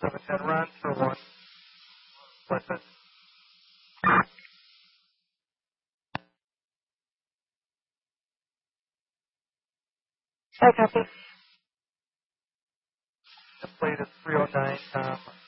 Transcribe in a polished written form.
710 run for 1. Listen. I copy. The plate is 309,